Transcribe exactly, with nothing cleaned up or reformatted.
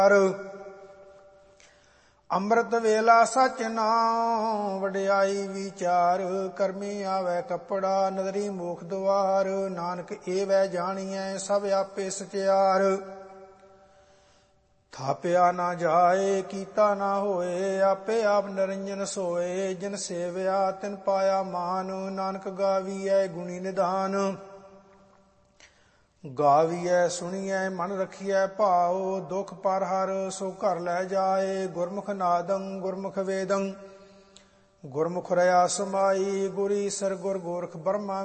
ਅੰਮ੍ਰਿਤ ਵੇਲਾ ਸਚ ਨਾਮ ਵਡਿਆਈ ਵਿਚਾਰ। ਕਰਮੀ ਆਵੈ ਕੱਪੜਾ ਨਦਰੀ ਮੋਖ ਦੁਆਰ। ਨਾਨਕ ਏਵੈ ਜਾਣੀਐ ਸਭ ਆਪੇ ਸਚਿਆਰ। ਥਾਪਿਆ ਨਾ ਜਾਏ ਕੀਤਾ ਨਾ ਹੋਏ ਆਪੇ ਆਪ ਨਿਰੰਜਨ ਸੋਏ। ਜਿਨ ਸੇਵਿਆ ਤਿਨ ਪਾਇਆ ਮਾਨ ਨਾਨਕ ਗਾਵੀਐ ਗੁਣੀ ਨਿਧਾਨ। ਗਾਵੀਐ ਸੁਣੀਐ ਮਨ ਰਖੀਐ ਭਾਉ। ਦੁਖ ਪਰ ਹਰ ਸੋ ਘਰ ਲੈ ਜਾਏ। ਗੁਰਮੁਖ ਨਾਦੰ ਗੁਰਮੁਖ ਵੇਦੰ ਗੁਰਮੁਖ ਰਹਾ ਸਮਾਈ। ਗੁਰ ਈਸਰ ਗੁਰ ਗੋਰਖ ਬਰਮਾ